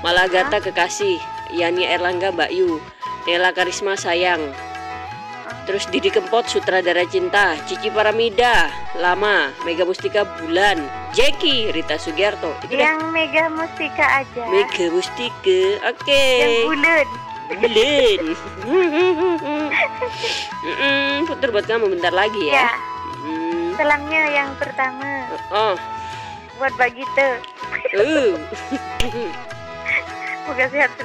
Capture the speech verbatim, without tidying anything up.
Malagata kekasih, Yani Erlangga Mbak Yu, Nela Karisma sayang. Terus Didi Kempot sutradara cinta, Cici Paramida lama, Mega Mustika bulan, Jeki Rita Sugiarto. Itu Yang dah. Mega Mustika aja. Mega Mustika, oke. Okay. Yang bulan. Bulan. Putar buat kamu bentar lagi ya. Ya. Mm. Selangnya yang pertama. Oh. Buat Bagito. Uh. Semoga sehat.